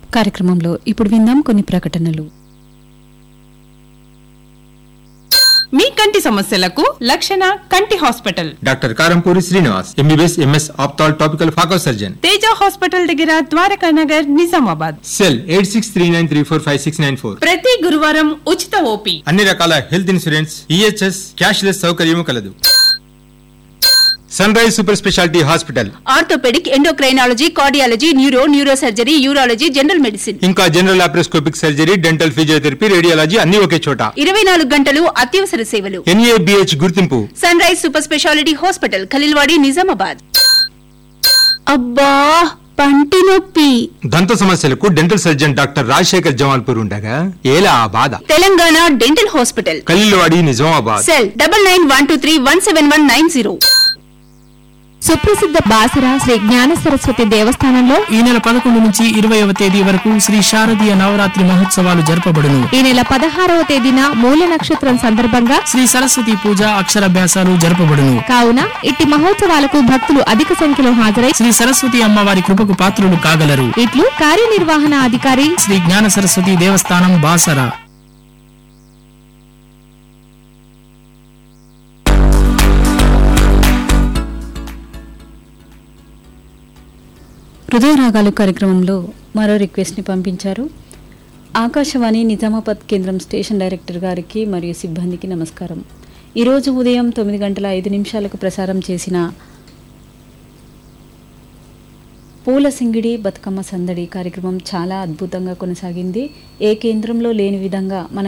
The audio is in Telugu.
కార్యక్రమంలో ఇప్పుడు విందాం కొన్ని ప్రకటనలు. మీ కంటి సమస్యలకు లక్షణ కంటి hospital. Doctor Karampuri Srinivas, MBBS MS ophthal topical phaco surgeon. Teja hospital దగ్గర ద్వారకా నగర్, నిజామాబాద్. సెల్ 8639345694. ప్రతి గురువారం ఉచిత ఓపీ. అన్ని రకాల హెల్త్ ఇన్సూరెన్స్, ఈహెచ్ఎస్, క్యాష్లెస్ సౌకర్యం కలదు. Sun rise super speciality hospital. Orthopaedic, endocrinology, cardiology, neuro surgery, urology, general medicine, ఇంకా general laparoscopic surgery, dental physiotherapy, radiology అన్ని ఒకే చోట. 24 గంటలు అత్యవసర సేవలు. NABH గుర్తింపు. Sun rise super speciality hospital, Khaleelwadi, Nizamabad. అబ్బా పంటి నొప్పి. దంత సమస్యలకు dental surgeon doctor Rajasekhar Jamalpur ఉండగా ఏలా ఆ బాధ. Telangana dental hospital, Khaleelwadi, Nizamabad. Cell 9912317190. సుప్రసిద్ధ బాసర శ్రీ జ్ఞాన సరస్వతి దేవస్థానంలో ఈ నెల 11 నుంచి 20వ తేదీ వరకు శ్రీ శారదీయ నవరాత్రి మహోత్సవాలు జరపబడును. ఈ నెల 16వ తేదీన మూల నక్షత్రం సందర్భంగా శ్రీ సరస్వతి పూజ, అక్షరాభ్యాసాలు జరపబడును. కావున ఇట్టి మహోత్సవాలకు భక్తులు అధిక సంఖ్యలో హాజరై శ్రీ సరస్వతి అమ్మవారి కృపకు పాత్రులు కాగలరు. ఇట్లు కార్యనిర్వహణ అధికారి శ్రీ జ్ఞాన సరస్వతి దేవస్థానం, బాసర. హృదయరాగాలు కార్యక్రమంలో మరో రిక్వెస్ట్ని పంపించారు. ఆకాశవాణి నిజామాబాద్ కేంద్రం స్టేషన్ డైరెక్టర్ గారికి మరియు సిబ్బందికి నమస్కారం. ఈరోజు ఉదయం 9:05 ప్రసారం చేసిన పూల సింగిడి బతుకమ్మ సందడి కార్యక్రమం చాలా అద్భుతంగా కొనసాగింది. ఏ కేంద్రంలో లేని విధంగా మన